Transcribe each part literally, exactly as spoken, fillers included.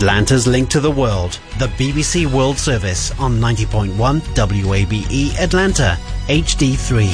Atlanta's link to the world, the B B C World Service on ninety point one W A B E Atlanta, H D three.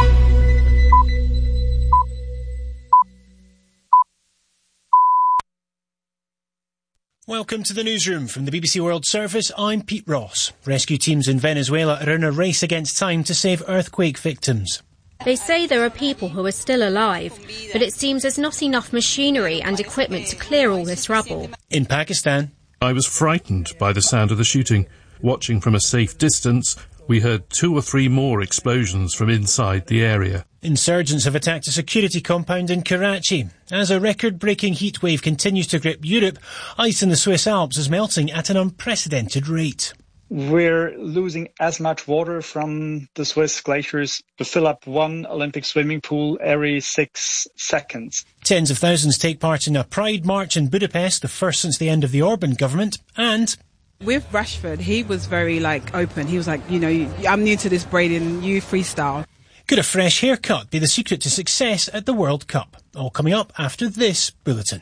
Welcome to the newsroom from the B B C World Service. I'm Pete Ross. Rescue teams in Venezuela are in a race against time to save earthquake victims. They say there are people who are still alive, but it seems there's not enough machinery and equipment to clear all this rubble. In Pakistan, I was frightened by the sound of the shooting. Watching from a safe distance, we heard two or three more explosions from inside the area. Insurgents have attacked a security compound in Karachi. As a record-breaking heatwave continues to grip Europe, ice in the Swiss Alps is melting at an unprecedented rate. We're losing as much water from the Swiss glaciers to fill up one Olympic swimming pool every six seconds. Tens of thousands take part in a Pride March in Budapest, the first since the end of the Orban government, and... With Rashford, he was very, like, open. He was like, you know, I'm new to this braiding, you freestyle. Could a fresh haircut be the secret to success at the World Cup? All coming up after this bulletin.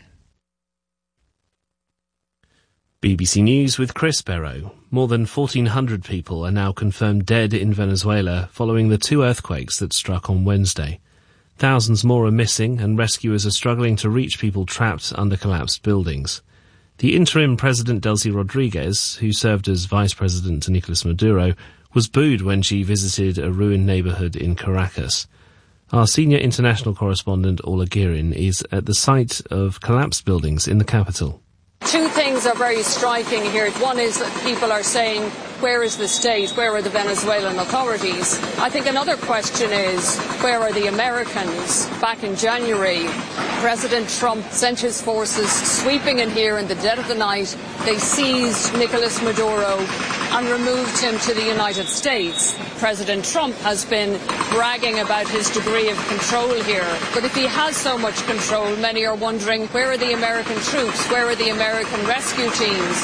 B B C News with Chris Barrow. More than fourteen hundred people are now confirmed dead in Venezuela following the two earthquakes that struck on Wednesday. Thousands more are missing and rescuers are struggling to reach people trapped under collapsed buildings. The interim President Delcy Rodriguez, who served as vice president to Nicolas Maduro, was booed when she visited a ruined neighbourhood in Caracas. Our senior international correspondent, Orla Guerin, is at the site of collapsed buildings in the capital. Two things are very striking here. One is that people are saying, where is the state? Where are the Venezuelan authorities? I think another question is, where are the Americans? Back in January, President Trump sent his forces sweeping in here in the dead of the night. They seized Nicolas Maduro and removed him to the United States. President Trump has been bragging about his degree of control here. But if he has so much control, many are wondering, where are the American troops? Where are the American rescue teams?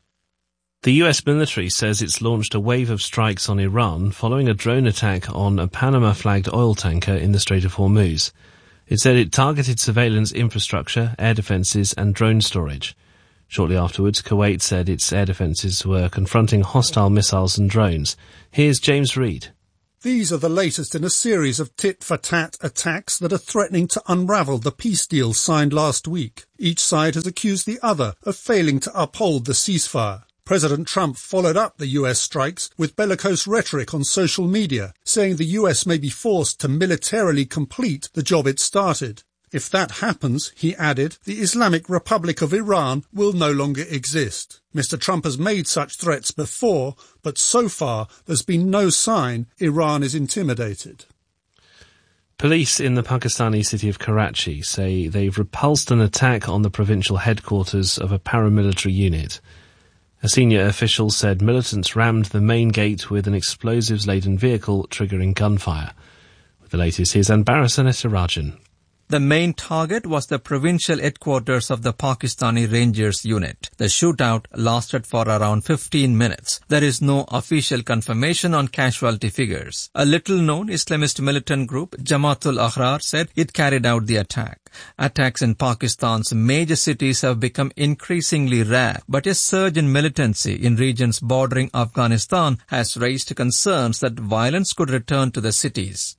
The U S military says it's launched a wave of strikes on Iran following a drone attack on a Panama-flagged oil tanker in the Strait of Hormuz. It said it targeted surveillance infrastructure, air defences and drone storage. Shortly afterwards, Kuwait said its air defences were confronting hostile missiles and drones. Here's James Reid. These are the latest in a series of tit-for-tat attacks that are threatening to unravel the peace deal signed last week. Each side has accused the other of failing to uphold the ceasefire. President Trump followed up the U S strikes with bellicose rhetoric on social media, saying the U S may be forced to militarily complete the job it started. If that happens, he added, the Islamic Republic of Iran will no longer exist. Mister Trump has made such threats before, but so far there's been no sign Iran is intimidated. Police in the Pakistani city of Karachi say they've repulsed an attack on the provincial headquarters of a paramilitary unit. A senior official said militants rammed the main gate with an explosives-laden vehicle, triggering gunfire. With the latest, here's Anbara Sanetarajan. The main target was the provincial headquarters of the Pakistani Rangers unit. The shootout lasted for around fifteen minutes. There is no official confirmation on casualty figures. A little-known Islamist militant group, Jamaatul Ahrar, said it carried out the attack. Attacks in Pakistan's major cities have become increasingly rare, but a surge in militancy in regions bordering Afghanistan has raised concerns that violence could return to the cities.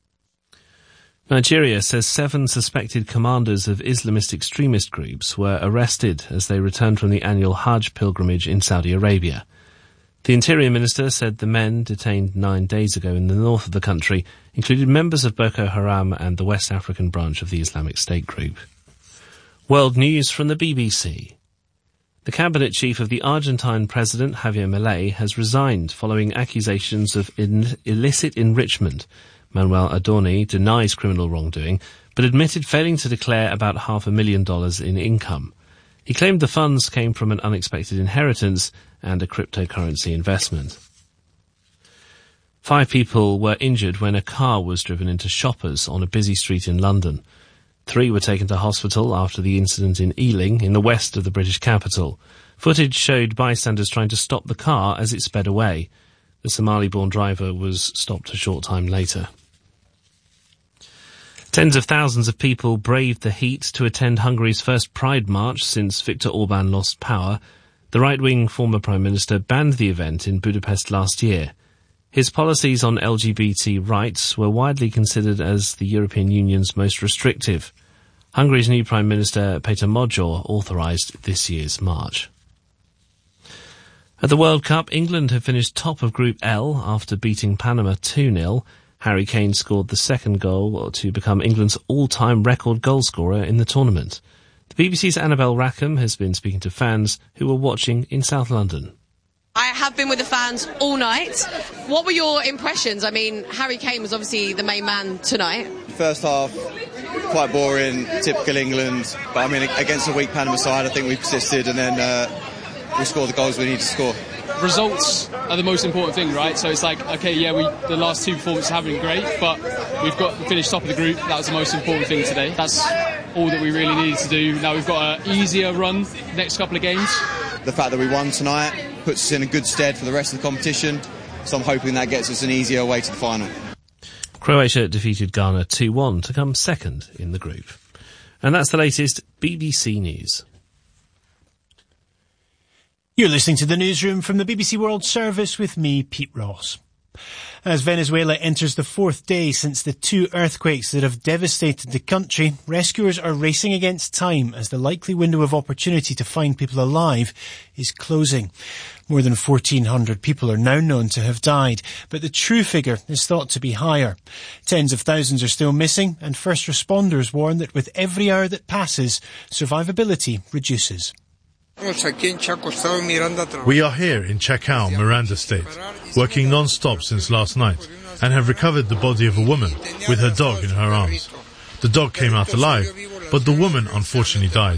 Nigeria says seven suspected commanders of Islamist extremist groups were arrested as they returned from the annual Hajj pilgrimage in Saudi Arabia. The Interior Minister said the men, detained nine days ago in the north of the country, included members of Boko Haram and the West African branch of the Islamic State group. World news from the B B C. The cabinet chief of the Argentine president, Javier Milei, has resigned following accusations of in- illicit enrichment. Manuel Adorni denies criminal wrongdoing, but admitted failing to declare about half a million dollars in income. He claimed the funds came from an unexpected inheritance and a cryptocurrency investment. Five people were injured when a car was driven into shoppers on a busy street in London. Three were taken to hospital after the incident in Ealing, in the west of the British capital. Footage showed bystanders trying to stop the car as it sped away. The Somali-born driver was stopped a short time later. Tens of thousands of people braved the heat to attend Hungary's first Pride March since Viktor Orban lost power. The right-wing former Prime Minister banned the event in Budapest last year. His policies on L G B T rights were widely considered as the European Union's most restrictive. Hungary's new Prime Minister, Peter Magyar, authorised this year's march. At the World Cup, England have finished top of Group L after beating Panama two nil. Harry Kane scored the second goal to become England's all-time record goalscorer in the tournament. The B B C's Annabelle Rackham has been speaking to fans who were watching in South London. I have been with the fans all night. What were your impressions? I mean, Harry Kane was obviously the main man tonight. First half, quite boring, typical England. But I mean, against a weak Panama side, I think we persisted and then uh, we scored the goals we need to score. Results are the most important thing, right? So it's like, okay, yeah, we the last two performances have been great, but we've got we finished top of the group. That was the most important thing today. That's all that we really needed to do. Now we've got an easier run next couple of games. The fact that we won tonight puts us in a good stead for the rest of the competition, so I'm hoping that gets us an easier way to the final. Croatia defeated Ghana two one to come second in the group. And that's the latest B B C News. You're listening to the newsroom from the B B C World Service with me, Pete Ross. As Venezuela enters the fourth day since the two earthquakes that have devastated the country, rescuers are racing against time as the likely window of opportunity to find people alive is closing. More than fourteen hundred people are now known to have died, but the true figure is thought to be higher. Tens of thousands are still missing, and first responders warn that with every hour that passes, survivability reduces. We are here in Chacao, Miranda State, working non-stop since last night, and have recovered the body of a woman with her dog in her arms. The dog came out alive, but the woman unfortunately died.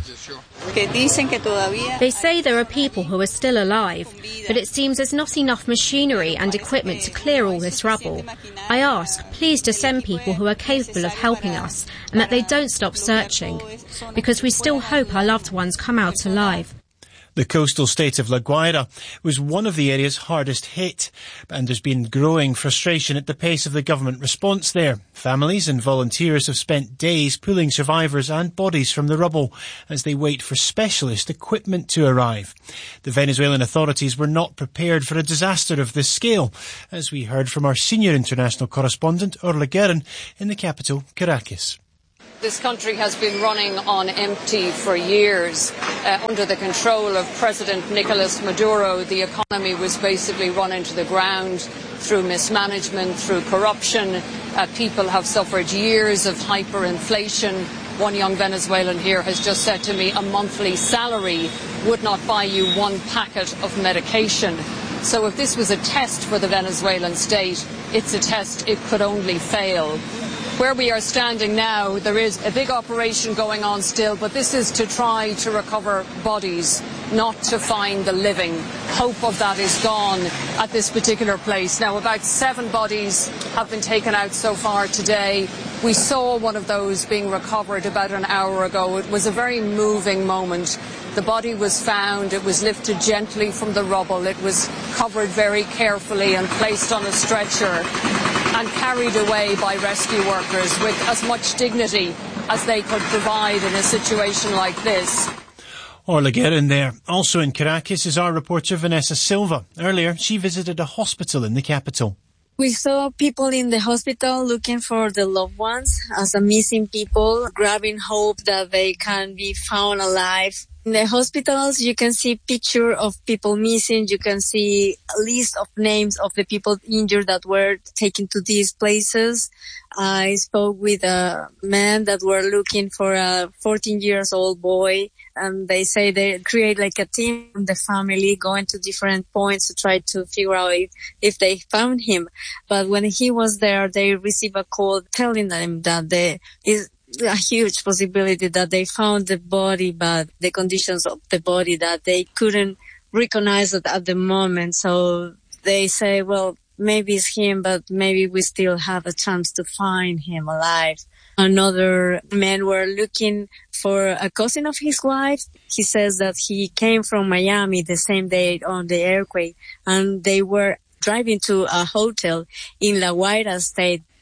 They say there are people who are still alive, but it seems there's not enough machinery and equipment to clear all this rubble. I ask, please to send people who are capable of helping us, and that they don't stop searching, because we still hope our loved ones come out alive. The coastal state of La Guaira was one of the areas hardest hit, and there's been growing frustration at the pace of the government response there. Families and volunteers have spent days pulling survivors and bodies from the rubble as they wait for specialist equipment to arrive. The Venezuelan authorities were not prepared for a disaster of this scale, as we heard from our senior international correspondent, Orla Guerin, in the capital, Caracas. This country has been running on empty for years. Uh, under the control of President Nicolas Maduro, the economy was basically run into the ground through mismanagement, through corruption. Uh, people have suffered years of hyperinflation. One young Venezuelan here has just said to me a monthly salary would not buy you one packet of medication. So if this was a test for the Venezuelan state, it's a test it could only fail. Where we are standing now, there is a big operation going on still, but this is to try to recover bodies, not to find the living. Hope of that is gone at this particular place. Now, about seven bodies have been taken out so far today. We saw one of those being recovered about an hour ago. It was a very moving moment. The body was found, it was lifted gently from the rubble, it was covered very carefully and placed on a stretcher and carried away by rescue workers with as much dignity as they could provide in a situation like this. Orla Guerin there. Also in Caracas is our reporter Vanessa Silva. Earlier, she visited a hospital in the capital. We saw people in the hospital looking for the loved ones as a missing people, grabbing hope that they can be found alive. In the hospitals, you can see picture of people missing. You can see a list of names of the people injured that were taken to these places. I spoke with a man that were looking for a fourteen years old boy, and they say they create like a team from the family going to different points to try to figure out if, if they found him. But when he was there, they received a call telling them that there is a huge possibility that they found the body, but the conditions of the body that they couldn't recognize it at the moment. So they say, well, maybe it's him, but maybe we still have a chance to find him alive. Another man were looking for a cousin of his wife. He says that he came from Miami the same day on the earthquake, and they were driving to a hotel in La Guaira State.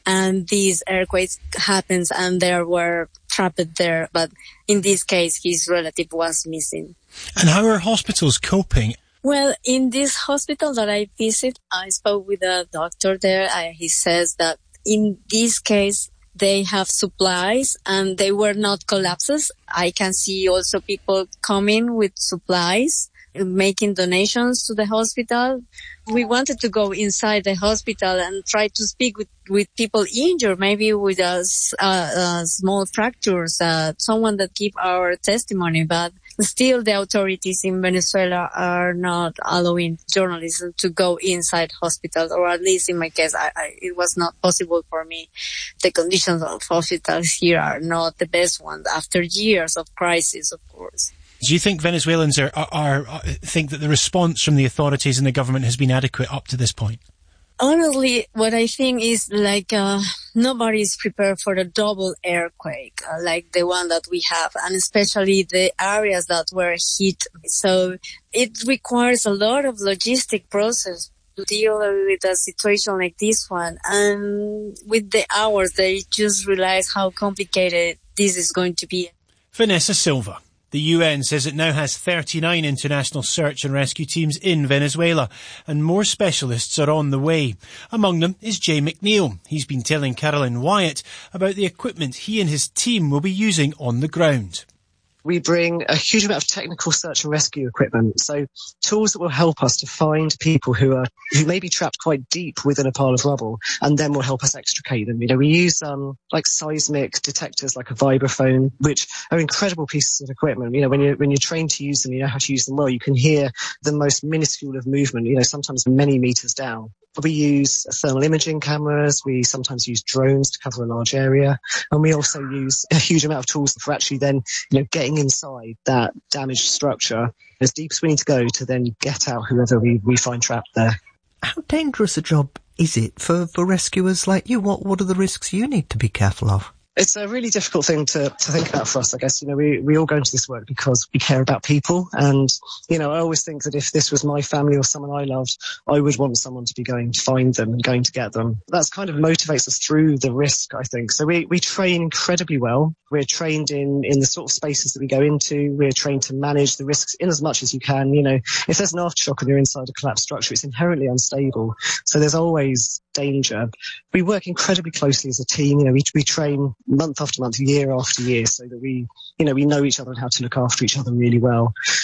and these earthquakes happens and they were trapped there. But in this case, his relative was missing. And how are hospitals coping? Well, in this hospital that I visit, I spoke with a doctor there. I, he says that in this case, they have supplies and they were not collapses. I can see also people coming with supplies, making donations to the hospital. We wanted to go inside the hospital and try to speak with, with people injured, maybe with uh, uh, small fractures, uh, someone that give our testimony, but still the authorities in Venezuela are not allowing journalists to go inside hospitals, or at least in my case, I, I, it was not possible for me. The conditions of hospitals here are not the best ones after years of crisis, of course. Do you think Venezuelans are, are, are think that the response from the authorities and the government has been adequate up to this point? Honestly, what I think is like uh, nobody is prepared for a double earthquake uh, like the one that we have, and especially the areas that were hit. So it requires a lot of logistic process to deal with a situation like this one. And with the hours, they just realize how complicated this is going to be. Vanessa Silva. The U N says it now has thirty-nine international search and rescue teams in Venezuela, and more specialists are on the way. Among them is Jay McNeil. He's been telling Carolyn Wyatt about the equipment he and his team will be using on the ground. We bring a huge amount of technical search and rescue equipment, so tools that will help us to find people who are who may be trapped quite deep within a pile of rubble, and then will help us extricate them. You know, we use um, like seismic detectors, like a vibraphone, which are incredible pieces of equipment. You know, when you're when you're trained to use them, you know how to use them well. You can hear the most minuscule of movement. You know, sometimes many meters down. We use thermal imaging cameras. We sometimes use drones to cover a large area. And we also use a huge amount of tools for actually then, you know, getting inside that damaged structure as deep as we need to go to then get out whoever we, we find trapped there. How dangerous a job is it for, for rescuers like you? What, what are the risks you need to be careful of? It's a really difficult thing to, to think about for us, I guess. You know, we, we all go into this work because we care about people. And, you know, I always think that if this was my family or someone I loved, I would want someone to be going to find them and going to get them. That's kind of motivates us through the risk, I think. So we, we train incredibly well. We're trained in, in the sort of spaces that we go into. We're trained to manage the risks in as much as you can. You know, if there's an aftershock and you're inside a collapsed structure, it's inherently unstable. So there's always danger. We work incredibly closely as a team. You know, we, we train month after month, year after year, so that we, you know, we know each other and how to look after each other really well.